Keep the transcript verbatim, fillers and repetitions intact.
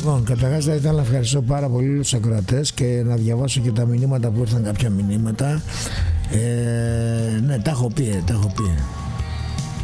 Λοιπόν, καταρχάς θα ήθελα να ευχαριστώ πάρα πολύ τους ακροατές και να διαβάσω και τα μηνύματα που ήρθαν, κάποια μηνύματα. Ε, ναι, τα έχω πει, τα έχω πει.